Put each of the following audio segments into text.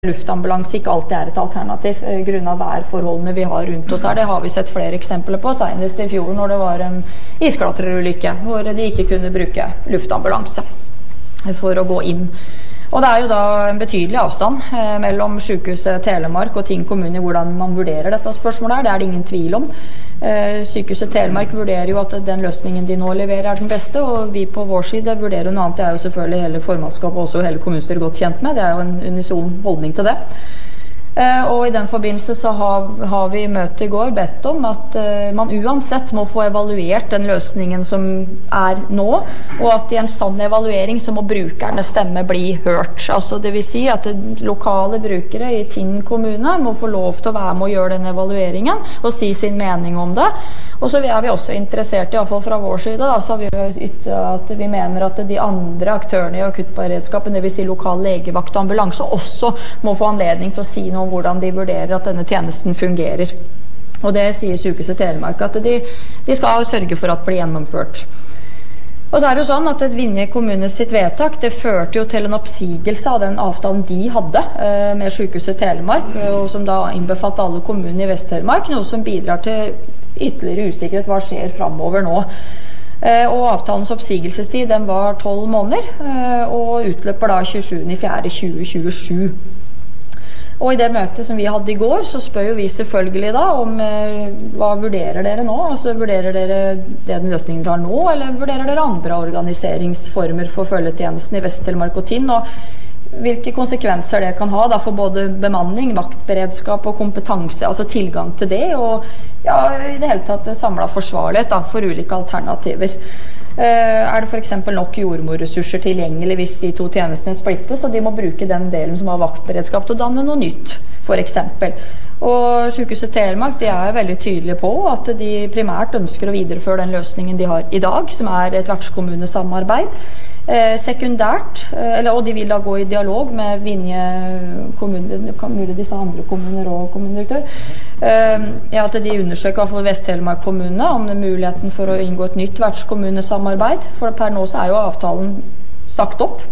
luftambulanse ikke alltid et alternativ grunnet værforholdene vi har rundt oss her. Det har vi sett flere eksempler på, senest i fjor når det var en isklatrerulykke hvor de ikke kunne bruke luftambulanse for å gå inn. Og det jo da en betydelig avstand mellom Sykehuset Telemark og Tinn kommune hvordan man vurderer dette spørsmålet her. Det det ingen tvil om. Sykehuset Telemark vurderer jo at den løsningen de nå leverer den beste, og vi på vår side vurderer noe annet. Det jo selvfølgelig hele formannskapet og også hele kommunestyret godt kjent med. Det jo en unison holdning til det. Og i den forbindelse så har vi i møtet i går bedt om at man uansett må få evaluert den løsningen som nå, og at i en sånn evaluering så må brukernes stemme bli hørt. Altså det vil si at lokale brukere i Tinn kommune må få lov til å være med og gjøre den evalueringen og si sin mening om det. Og så vi også interessert, i hvert fall fra vår side, da, så har vi ytret at vi mener at de andre aktørene i akuttberedskapen, det vil si lokal legevakt og ambulanse, også må få anledning til å si noe om hvordan de vurderer at denne tjenesten fungerer. Og det sier Sykehuset Telemark at de skal sørge for at det blir gjennomført. Og så det jo sånn at Vinje kommune sitt vedtak, det førte jo til en oppsigelse av den avtalen de hadde med Sykehuset Telemark, og som da innbefatter alle kommuner i Vest-Telemark, noe som bidrar til ytterligere usikkerhet hva skjer fremover nå. Og avtalens oppsigelsestid den var 12 måneder, og utløper da 27.4.2027. Og i det møtet som vi hadde i går, så spør jo vi selvfølgelig da om hva vurderer dere nå? Altså vurderer dere den løsningen dere har nå, eller vurderer dere andre organiseringsformer for følgetjenesten i Vest-Telemark og Tinn? Og hvilke konsekvenser det kan ha da for både bemanning, vaktberedskap og kompetanse, altså tilgang til det, og ja, i det hele tatt samlet forsvarlighet da, for ulike alternativer. Det for eksempel nok jordmorressurser tilgjengelig hvis de to tjenestene splittes, og de må bruke den delen som har vaktberedskap til å danne noe nytt, for eksempel. Og Sykehuset Telemark de veldig tydelige på at de primært ønsker å videreføre den løsningen de har i dag, som et vertskommunesamarbeid. Sekundært, og de vil da gå i dialog med Vinje kommune, mulig disse andre kommuner og kommunedirektør, at de undersøker for Vest-Telemark kommune om det muligheten for å inngå et nytt vertskommunesamarbeid, for per nå så jo avtalen sagt opp.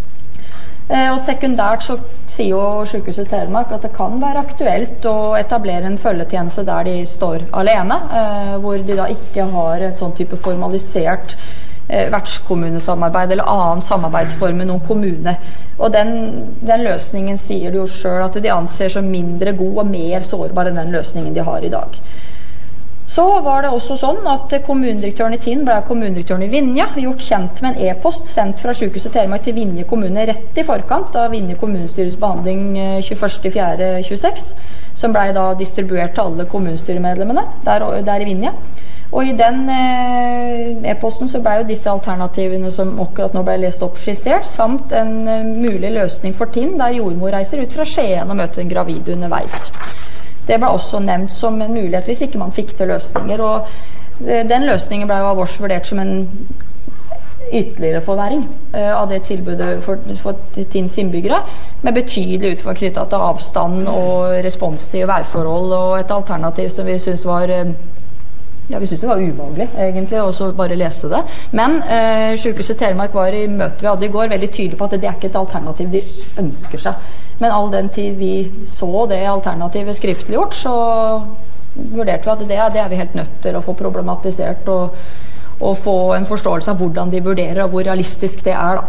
Og sekundært så sier jo Sykehuset Telemark at det kan være aktuelt å etablere en følgetjeneste der de står alene, hvor de da ikke har et sånn type formalisert vertskommunesamarbeid eller annen samarbeidsform med noen kommune. Og den løsningen sier de jo selv at de anser som mindre god og mer sårbar enn den løsningen de har i dag. Så var det også sånn at kommunedirektøren i Tinn ble kommunedirektøren i Vinje gjort kjent med en e-post sendt fra Sykehuset Telemark til Vinje kommune rett i forkant av Vinje kommunestyres behandling 21.4.26, som ble da distribuert til alle kommunestyremedlemmene der i Vinje. Og i den e-posten så ble jo disse alternativene som akkurat nå ble lest opp skissert, samt en mulig løsning for Tinn, der jordmor reiser ut fra Skien og møter en gravid underveis. Det ble også nevnt som en mulighet hvis ikke man fikk til løsninger, og den løsningen ble jo av oss vurdert som en ytterligere forværing av det tilbudet for Tinns innbyggere, med betydelig utfordring knyttet til avstand og responstid og værforhold, og et alternativ som vi synes var vi synes det var ubehagelig egentlig også bare lese det, men Sykehuset Telemark var i møtet vi hadde i går veldig tydelig på at det ikke et alternativ de ønsker seg, men all den tid vi så det alternativet skriftliggjort, så vurderte vi at det vi helt nødt til å få problematisert og få en forståelse av hvordan de vurderer og hvor realistisk det da.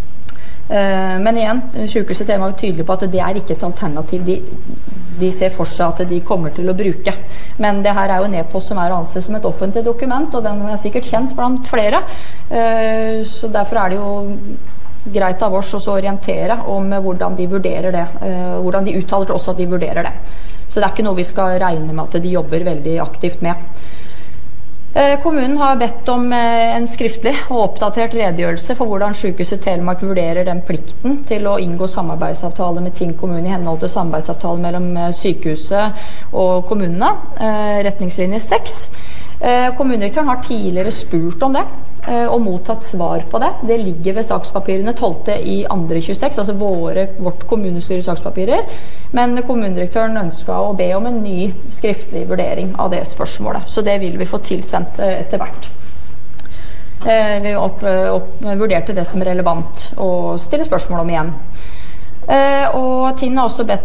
Men igjen, Sykehuset Telemark var tydelig på at det ikke et alternativ de ser for seg at de kommer til å bruke. Men det her jo en e-post som å anse som et offentlig dokument, og den sikkert kjent blant flere. Så derfor det jo greit av oss å orientere om hvordan de vurderer det, hvordan de uttaler til oss at de vurderer det. Så det ikke noe vi skal regne med at de jobber veldig aktivt med. Kommunen har bedt om en skriftlig og oppdatert redegjørelse for hvordan Sykehuset Telemark vurderer den plikten til å inngå samarbeidsavtale med Tinn kommune i henhold til samarbeidsavtale mellom sykehuset og kommunene, retningslinje 6. Kommunedirektøren har tidligere spurt om det og mottatt svar på det. Det ligger ved sakspapirene 12. i 2.26, altså vårt kommunestyre sakspapirer, men kommunedirektøren ønsket å be om en ny skriftlig vurdering av det spørsmålet, så det vil vi få tilsendt etter hvert. Vi vurderte det som relevant å stille spørsmål om igjen. Og Tinn har også bedt